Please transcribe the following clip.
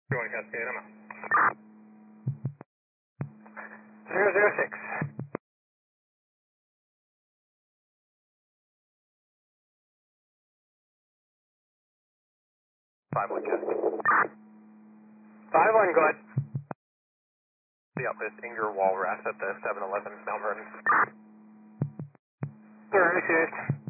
2-1 Cascade, I'm out. 006. 5-1 Cascade. 5-1, go ahead. The outpost Inger Walras at the 7-11 Mount Vernon. Sir, received.